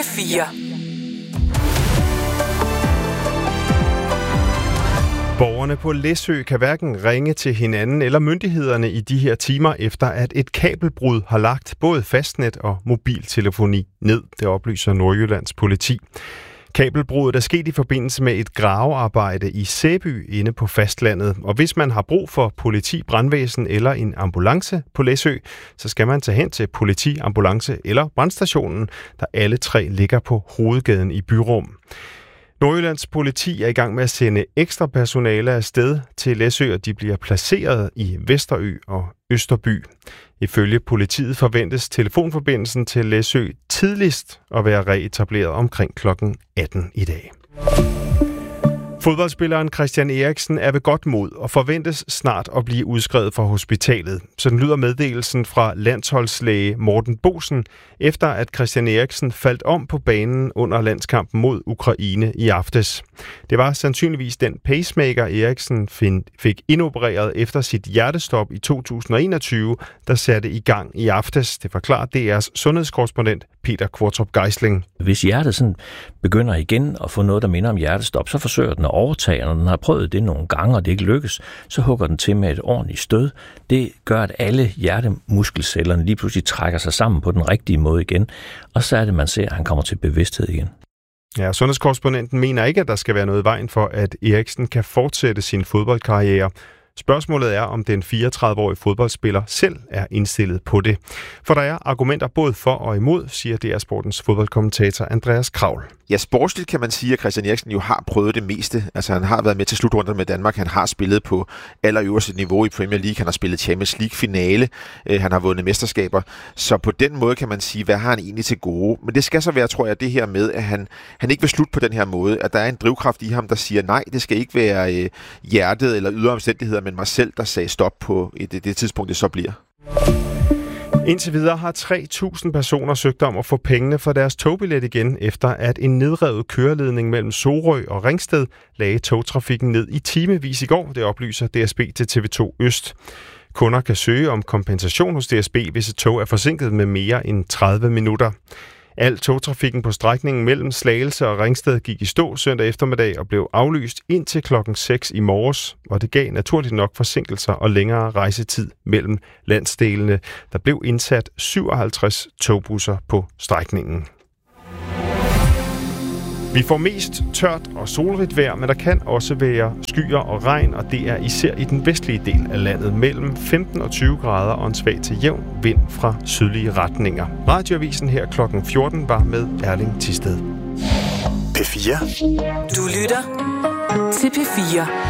P4. Borgerne på Læsø kan hverken ringe til hinanden eller myndighederne i de her timer, efter at et kabelbrud har lagt både fastnet og mobiltelefoni ned, det oplyser Nordjyllands politi. Kabelbruddet er sket i forbindelse med et gravearbejde i Sæby inde på fastlandet. Og hvis man har brug for politi, brandvæsen eller en ambulance på Læsø, så skal man tage hen til politi, ambulance eller brandstationen, der alle tre ligger på hovedgaden i Byrum. Nordjyllands politi er i gang med at sende ekstra personale afsted til Læsø, og de bliver placeret i Vesterø og Østerby. Ifølge politiet forventes telefonforbindelsen til Læsø tidligst at være reetableret omkring kl. 18 i dag. Fodboldspilleren Christian Eriksen er ved godt mod og forventes snart at blive udskrevet fra hospitalet. Sådan lyder meddelelsen fra landsholdslæge Morten Bosen, efter at Christian Eriksen faldt om på banen under landskampen mod Ukraine i aftes. Det var sandsynligvis den pacemaker, Eriksen fik indopereret efter sit hjertestop i 2021, der satte i gang i aftes. Det forklarer DR's sundhedskorrespondent Peter Kvartrup Geisling. Hvis hjertet sådan begynder igen at få noget, der minder om hjertestop, så forsøger den at overtage, og når den har prøvet det nogle gange, og det ikke lykkes, så hugger den til med et ordentligt stød. Det gør, at alle hjertemuskelcellerne lige pludselig trækker sig sammen på den rigtige måde igen, og så er det, man ser, at han kommer til bevidsthed igen. Ja, sundhedskorrespondenten mener ikke, at der skal være noget i vejen for, at Eriksen kan fortsætte sin fodboldkarriere. Spørgsmålet er, om den 34-årige fodboldspiller selv er indstillet på det. For der er argumenter både for og imod, siger DR Sportens fodboldkommentator Andreas Kravl. Ja, sportsligt kan man sige, at Christian Eriksen jo har prøvet det meste. Altså han har været med til slutrunden med Danmark, han har spillet på allerøverste niveau i Premier League, han har spillet Champions League-finale, han har vundet mesterskaber. Så på den måde kan man sige, hvad har han egentlig til gode? Men det skal så være, tror jeg, det her med, at han ikke vil slutte på den her måde. At der er en drivkraft i ham, der siger, nej, det skal ikke være hjertet eller ydre omstændigheder, men mig selv, der sagde stop på det tidspunkt, det så bliver. Indtil videre har 3.000 personer søgt om at få pengene for deres togbillet igen, efter at en nedrevet køreledning mellem Sorø og Ringsted lagde togtrafikken ned i timevis i går, det oplyser DSB til TV2 Øst. Kunder kan søge om kompensation hos DSB, hvis et tog er forsinket med mere end 30 minutter. Al togtrafikken på strækningen mellem Slagelse og Ringsted gik i stå søndag eftermiddag og blev aflyst indtil klokken 6 i morges, og det gav naturligt nok forsinkelser og længere rejsetid mellem landsdelene. Der blev indsat 57 togbusser på strækningen. Vi får mest tørt og solrigt vejr, men der kan også være skyer og regn, og det er især i den vestlige del af landet mellem 15 og 20 grader og en svag til jævn vind fra sydlige retninger. Radioavisen her klokken 14 var med Erling Thisted. P4. Du lytter til P4.